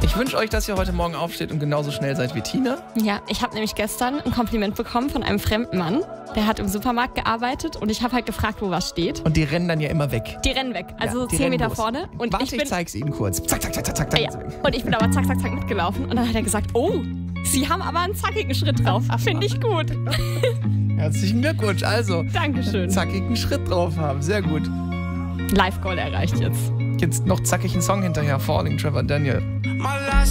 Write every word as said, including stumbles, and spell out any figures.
Ich wünsche euch, dass ihr heute Morgen aufsteht und genauso schnell seid wie Tina. Ja, ich habe nämlich gestern ein Kompliment bekommen von einem fremden Mann. Der hat im Supermarkt gearbeitet und ich habe halt gefragt, wo was steht. Und die rennen dann ja immer weg. Die rennen weg, also Ja, die zehn rennen Meter los. vorne. Und Warte, ich ich, bin, zeig's Ihnen kurz. Zack, zack, zack, zack, zack, dann ja, ist sie weg. und ich bin aber zack, zack, zack mitgelaufen. Und dann hat er gesagt, oh, Sie haben aber einen zackigen Schritt drauf. Finde ich gut. Herzlichen Glückwunsch. Also, Dankeschön. zackigen Schritt drauf haben. Sehr gut. Live-Goal erreicht jetzt. Jetzt noch zackig einen Song hinterher. Falling, Trevor Daniel. My last